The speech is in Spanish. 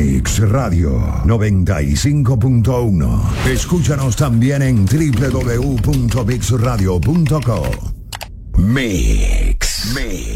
Mix Radio 95.1. Escúchanos también en www.mixradio.co. Mix.